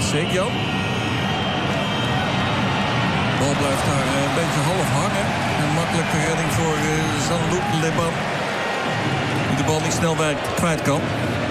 Sergio. De bal blijft daar een beetje half hangen. Een makkelijke redding voor Jean-Luc Leban. Die de bal niet snel kwijt kan.